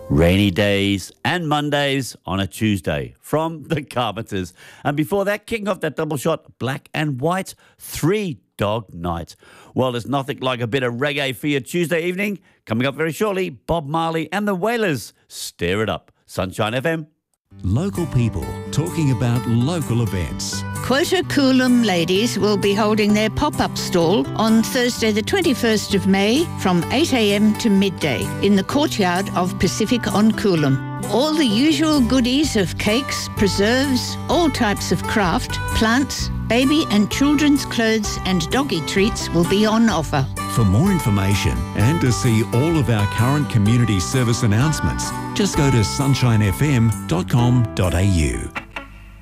Rainy days and Mondays on a Tuesday from the Carpenters. And before that, kicking off that double shot, Black and White, Three Dog Night. Well, there's nothing like a bit of reggae for your Tuesday evening. Coming up very shortly, Bob Marley and the Wailers. Stir it up. Sunshine FM. Local people talking about local events. Quota Coolum ladies will be holding their pop-up stall on Thursday the 21st of May from 8 a.m. to midday in the courtyard of Pacific on Coolum. All the usual goodies of cakes, preserves, all types of craft, plants, baby and children's clothes and doggy treats will be on offer. For more information and to see all of our current community service announcements, just go to sunshinefm.com.au.